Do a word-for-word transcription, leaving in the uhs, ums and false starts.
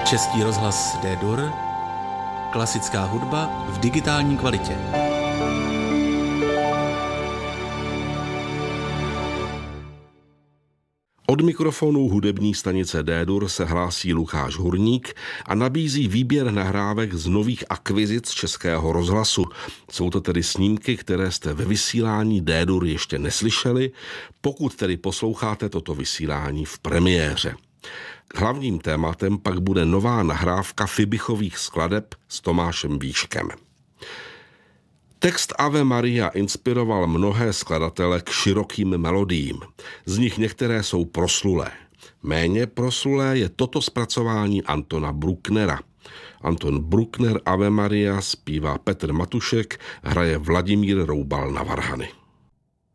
Český rozhlas D-Dur, klasická hudba v digitální kvalitě. Od mikrofonu hudební stanice D-Dur se hlásí Lukáš Hurník a nabízí výběr nahrávek z nových akvizic Českého rozhlasu. Jsou to tedy snímky, které jste ve vysílání D-Dur ještě neslyšeli, pokud tedy posloucháte toto vysílání v premiéře. Hlavním tématem pak bude nová nahrávka Fibichových skladeb s Tomášem Víškem. Text Ave Maria inspiroval mnohé skladatele k širokým melodiím. Z nich některé jsou proslulé. Méně proslulé je toto zpracování Antona Brucknera. Anton Bruckner Ave Maria zpívá Petr Matušek, hraje Vladimír Roubal na varhany.